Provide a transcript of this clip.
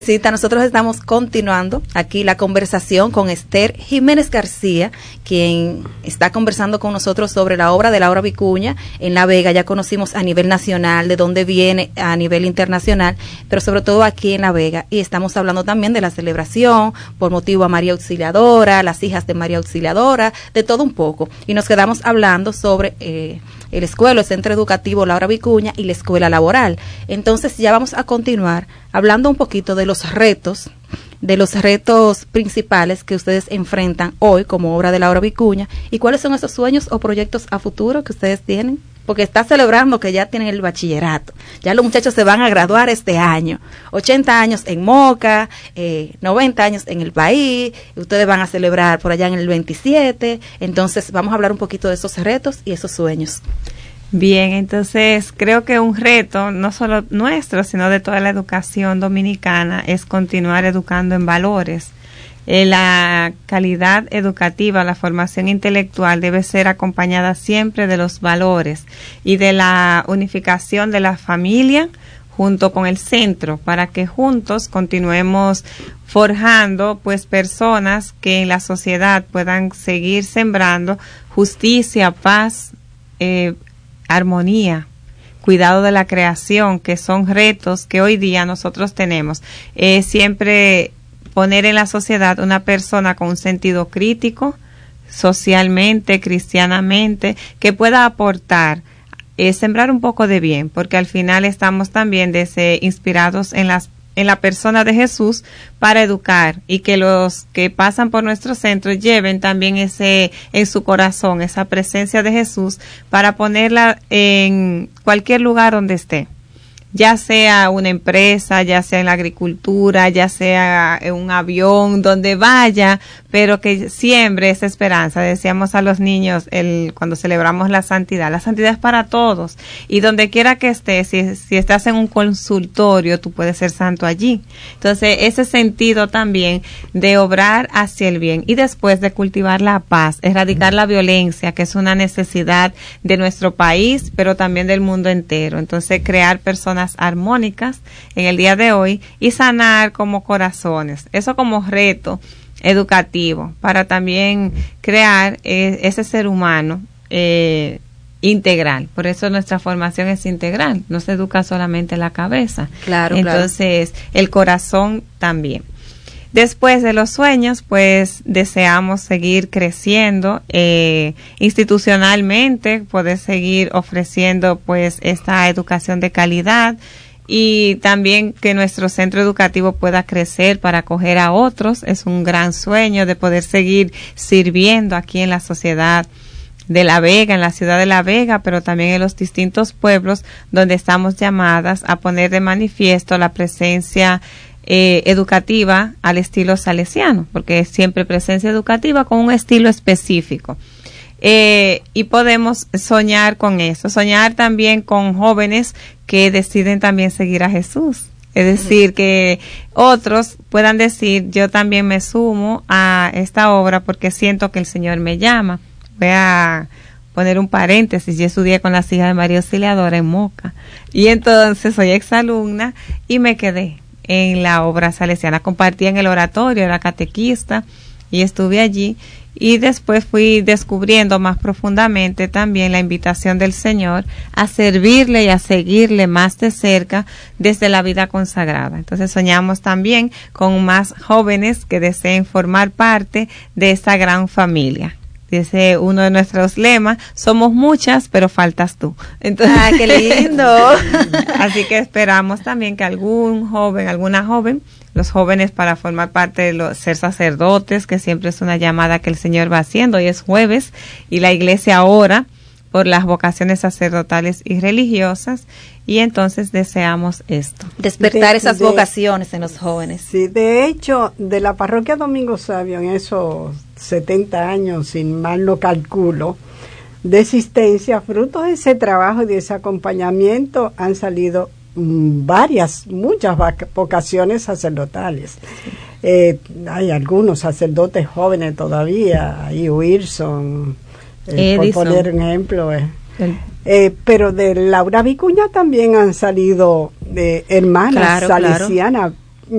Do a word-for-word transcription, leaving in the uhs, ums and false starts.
Sí, nosotros estamos continuando aquí la conversación con Esther Jiménez García, quien está conversando con nosotros sobre la obra de Laura Vicuña en La Vega. Ya conocimos a nivel nacional, de dónde viene a nivel internacional, pero sobre todo aquí en La Vega. Y estamos hablando también de la celebración por motivo a María Auxiliadora, las hijas de María Auxiliadora, de todo un poco. Y nos quedamos hablando sobre eh, el escuela, el Centro Educativo Laura Vicuña y la Escuela Laboral. Entonces ya vamos a continuar hablando un poquito de los retos, de los retos principales que ustedes enfrentan hoy como obra de Laura Vicuña, y cuáles son esos sueños o proyectos a futuro que ustedes tienen, porque está celebrando que ya tienen el bachillerato, ya los muchachos se van a graduar este año, ochenta años en Moca, eh, noventa años en el país, y ustedes van a celebrar por allá en el veintisiete, entonces vamos a hablar un poquito de esos retos y esos sueños. Bien, entonces creo que un reto, no solo nuestro, sino de toda la educación dominicana, es continuar educando en valores. Eh, la calidad educativa, la formación intelectual debe ser acompañada siempre de los valores y de la unificación de la familia junto con el centro, para que juntos continuemos forjando pues personas que en la sociedad puedan seguir sembrando justicia, paz, eh, armonía, cuidado de la creación, que son retos que hoy día nosotros tenemos. Eh, siempre poner en la sociedad una persona con un sentido crítico, socialmente, cristianamente, que pueda aportar, eh, sembrar un poco de bien, porque al final estamos también desde, inspirados en las en la persona de Jesús para educar, y que los que pasan por nuestro centro lleven también ese en su corazón, esa presencia de Jesús, para ponerla en cualquier lugar donde esté, ya sea una empresa, ya sea en la agricultura, ya sea en un avión, donde vaya, pero que siembre esa esperanza. Decíamos a los niños el, cuando celebramos la santidad, la santidad es para todos, y donde quiera que estés, si, si estás en un consultorio, tú puedes ser santo allí. Entonces, ese sentido también de obrar hacia el bien, y después de cultivar la paz, erradicar la violencia, que es una necesidad de nuestro país, pero también del mundo entero. Entonces, crear personas armónicas en el día de hoy y sanar como corazones, eso como reto educativo, para también crear eh, ese ser humano eh, integral. Por eso nuestra formación es integral, no se educa solamente la cabeza, claro, entonces claro. El corazón también. Después de los sueños, pues deseamos seguir creciendo eh, institucionalmente, poder seguir ofreciendo pues esta educación de calidad, y también que nuestro centro educativo pueda crecer para acoger a otros. Es un gran sueño de poder seguir sirviendo aquí en la sociedad de La Vega, en la ciudad de La Vega, pero también en los distintos pueblos donde estamos llamadas a poner de manifiesto la presencia Eh, educativa al estilo salesiano, porque es siempre presencia educativa con un estilo específico. Eh, y podemos soñar con eso, soñar también con jóvenes que deciden también seguir a Jesús. Es decir, que otros puedan decir, yo también me sumo a esta obra porque siento que el Señor me llama. Voy a poner un paréntesis, yo estudié con las hijas de María Auxiliadora en Moca, y entonces soy exalumna y me quedé en la obra salesiana, compartí en el oratorio, era catequista y estuve allí, y después fui descubriendo más profundamente también la invitación del Señor a servirle y a seguirle más de cerca desde la vida consagrada. Entonces soñamos también con más jóvenes que deseen formar parte de esta gran familia. Dice uno de nuestros lemas, somos muchas, pero faltas tú. Entonces, ¡ah, qué lindo! Así que esperamos también que algún joven, alguna joven, los jóvenes para formar parte de los, ser sacerdotes, que siempre es una llamada que el Señor va haciendo. Hoy es jueves y la iglesia ora por las vocaciones sacerdotales y religiosas, y entonces deseamos esto. Despertar de, esas de, vocaciones en los jóvenes. Sí, de hecho, de la parroquia Domingo Sabio, en esos setenta años, sin mal no calculo, de existencia, fruto de ese trabajo y de ese acompañamiento, han salido mmm, varias, muchas vocaciones sacerdotales. Sí. Eh, hay algunos sacerdotes jóvenes todavía, ahí Wilson, eh, por poner un ejemplo. Eh. Eh, pero de Laura Vicuña también han salido eh, hermanas claro, salesianas, claro.